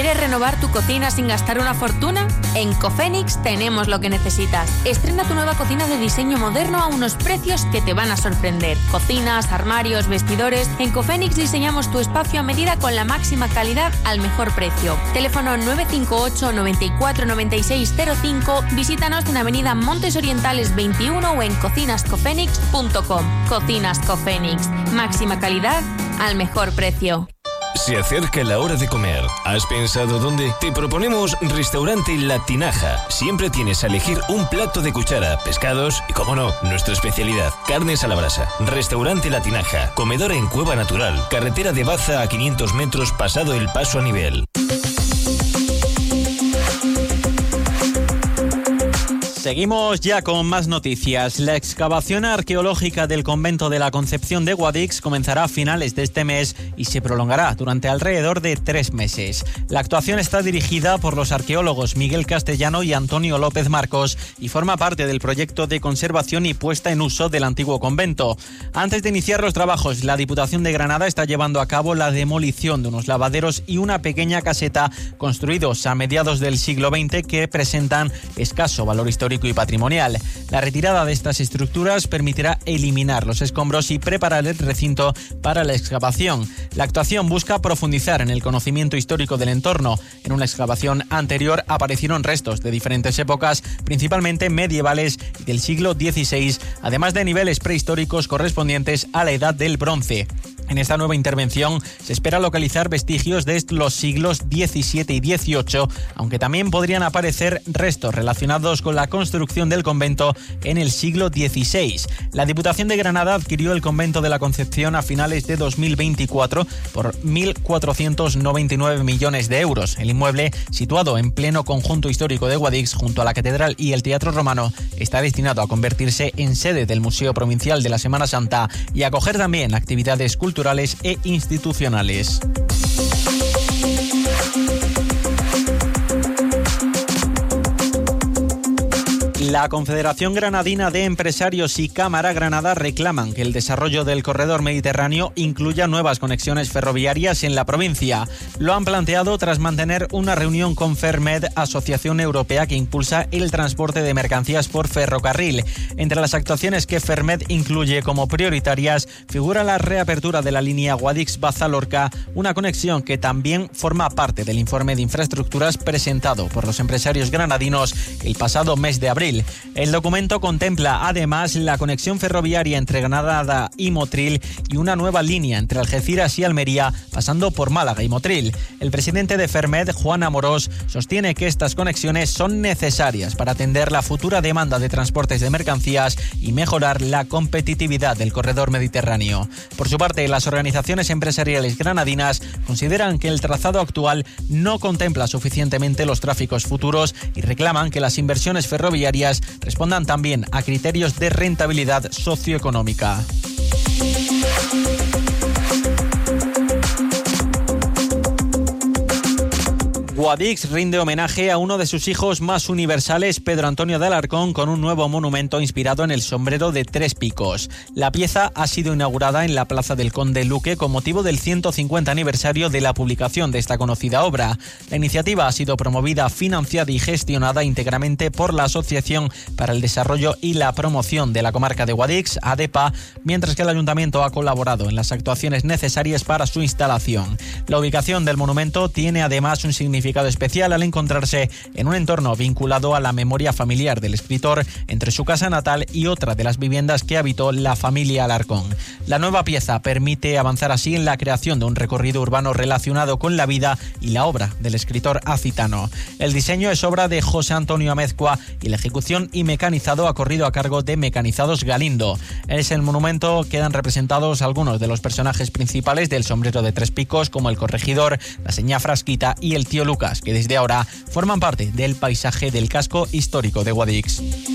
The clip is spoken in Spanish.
¿Quieres renovar tu cocina sin gastar una fortuna? En Cofenix tenemos lo que necesitas. Estrena tu nueva cocina de diseño moderno a unos precios que te van a sorprender. Cocinas, armarios, vestidores. En Cofenix diseñamos tu espacio a medida con la máxima calidad al mejor precio. Teléfono 958 94 96 05. Visítanos en Avenida Montes Orientales 21 o en cocinascofenix.com. Cocinas Cofenix. Máxima calidad al mejor precio. Se acerca la hora de comer. ¿Has pensado dónde? Te proponemos Restaurante La Tinaja. Siempre tienes a elegir un plato de cuchara, pescados y, como no, nuestra especialidad, carnes a la brasa. Restaurante La Tinaja. Comedor en Cueva Natural. Carretera de Baza a 500 metros pasado el paso a nivel. Seguimos ya con más noticias. La excavación arqueológica del convento de la Concepción de Guadix comenzará a finales de este mes y se prolongará durante alrededor de 3 meses. La actuación está dirigida por los arqueólogos Miguel Castellano y Antonio López Marcos y forma parte del proyecto de conservación y puesta en uso del antiguo convento. Antes de iniciar los trabajos, la Diputación de Granada está llevando a cabo la demolición de unos lavaderos y una pequeña caseta construidos a mediados del siglo XX que presentan escaso valor histórico y patrimonial. La retirada de estas estructuras permitirá eliminar los escombros y preparar el recinto para la excavación. La actuación busca profundizar en el conocimiento histórico del entorno. En una excavación anterior aparecieron restos de diferentes épocas, principalmente medievales y del siglo XVI, además de niveles prehistóricos correspondientes a la Edad del Bronce. En esta nueva intervención se espera localizar vestigios de los siglos XVII y XVIII, aunque también podrían aparecer restos relacionados con la construcción del convento en el siglo XVI. La Diputación de Granada adquirió el convento de la Concepción a finales de 2024 por 1.499 millones de euros. El inmueble, situado en pleno conjunto histórico de Guadix, junto a la Catedral y el Teatro Romano, está destinado a convertirse en sede del Museo Provincial de la Semana Santa y acoger también actividades culturales e institucionales. La Confederación Granadina de Empresarios y Cámara Granada reclaman que el desarrollo del corredor mediterráneo incluya nuevas conexiones ferroviarias en la provincia. Lo han planteado tras mantener una reunión con Fermed, asociación europea que impulsa el transporte de mercancías por ferrocarril. Entre las actuaciones que Fermed incluye como prioritarias figura la reapertura de la línea Guadix-Baza-Lorca, una conexión que también forma parte del informe de infraestructuras presentado por los empresarios granadinos el pasado mes de abril. El documento contempla además la conexión ferroviaria entre Granada y Motril y una nueva línea entre Algeciras y Almería, pasando por Málaga y Motril. El presidente de Fermed, Juan Amorós, sostiene que estas conexiones son necesarias para atender la futura demanda de transportes de mercancías y mejorar la competitividad del corredor mediterráneo. Por su parte, las organizaciones empresariales granadinas consideran que el trazado actual no contempla suficientemente los tráficos futuros y reclaman que las inversiones ferroviarias respondan también a criterios de rentabilidad socioeconómica. Guadix rinde homenaje a uno de sus hijos más universales, Pedro Antonio de Alarcón, con un nuevo monumento inspirado en el sombrero de 3 picos. La pieza ha sido inaugurada en la Plaza del Conde Luque con motivo del 150 aniversario de la publicación de esta conocida obra. La iniciativa ha sido promovida, financiada y gestionada íntegramente por la Asociación para el Desarrollo y la Promoción de la Comarca de Guadix, ADEPA, mientras que el Ayuntamiento ha colaborado en las actuaciones necesarias para su instalación. La ubicación del monumento tiene además un significado especial al encontrarse en un entorno vinculado a la memoria familiar del escritor entre su casa natal y otra de las viviendas que habitó la familia Alarcón. La nueva pieza permite avanzar así en la creación de un recorrido urbano relacionado con la vida y la obra del escritor accitano. El diseño es obra de José Antonio Amezcua y la ejecución y mecanizado ha corrido a cargo de Mecanizados Galindo. En ese monumento quedan representados algunos de los personajes principales del sombrero de 3 picos, como el corregidor, la señá Frasquita y el tío Lucas, que desde ahora forman parte del paisaje del casco histórico de Guadix.